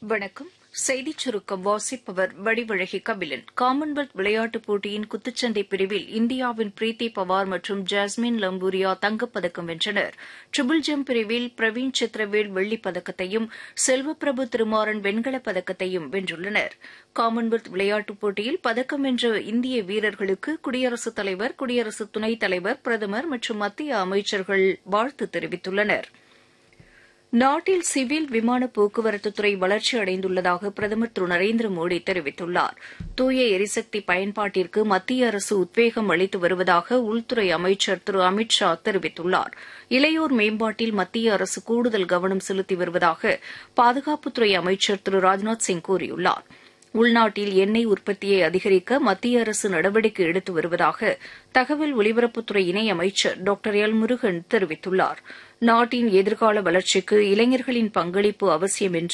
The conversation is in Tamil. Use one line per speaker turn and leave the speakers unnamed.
வணக்கம். செய்திச் சுருக்கம் வாசிப்பவர் வடிவழகி கபிலன். காமன்வெல்த் விளையாட்டுப் போட்டியின் குத்துச்சண்டை பிரிவில் இந்தியாவின் பிரீத்தி பவார் மற்றும் ஜாஸ்மின் லம்பூரியா தங்கப்பதக்கம் வென்றனர். ட்ரிபிள் ஜம்ப் பிரிவில் பிரவீன் சித்திரவேல் வெள்ளிப் பதக்கத்தையும் செல்வப்பிரபு திருமாறன் வெண்கலப் பதக்கத்தையும் வென்றுள்ளனர். காமன்வெல்த் விளையாட்டுப் போட்டியில் பதக்கம் வென்ற இந்திய வீரர்களுக்கு குடியரசுத் தலைவர், குடியரசு துணைத் தலைவர், பிரதமர் மற்றும் மத்திய அமைச்சர்கள் வாழ்த்து தெரிவித்துள்ளனா். நாட்டில் சிவில் விமான போக்குவரத்துத்துறை வளர்ச்சி அடைந்துள்ளதாக பிரதமர் திரு நரேந்திர மோடி தெரிவித்துள்ளார். தூய எரிசக்தி பயன்பாட்டிற்கு மத்திய அரசு உத்வேகம் அளித்து வருவதாக உள்துறை அமைச்சர் திரு அமித் ஷா தெரிவித்துள்ளார். இளையோர் மேம்பாட்டில் மத்திய அரசு கூடுதல் கவனம் செலுத்தி வருவதாக பாதுகாப்புத்துறை அமைச்சர் திரு ராஜ்நாத் சிங் கூறியுள்ளார். உள்நாட்டில் எண்ணெய் உற்பத்தியை அதிகரிக்க மத்திய அரசு நடவடிக்கை எடுத்து வருவதாக தகவல் ஒலிபரப்புத்துறை இணையமைச்சர் டாக்டர் எல் முருகன் தெரிவித்துள்ளார். நாட்டின் எதிர்கால வளர்ச்சிக்கு இளைஞர்களின் பங்களிப்பு அவசியம் என்று